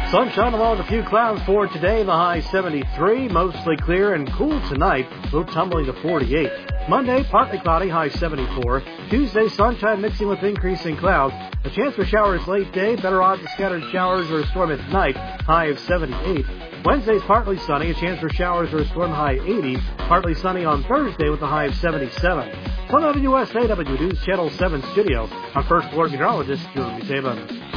Sunshine along with a few clouds for today. The high 73, mostly clear and cool tonight. Low tumbling to 48. Monday, partly cloudy, high 74. Tuesday, sunshine mixing with increasing clouds. A chance for showers late day. Better odds of scattered showers or a storm at night. High of 78. Wednesday's partly sunny. A chance for showers or a storm, high 80. Partly sunny on Thursday with a high of 77. From WUSA W News Channel 7 studio, I'm First Floor Meteorologist Jeremy Saban.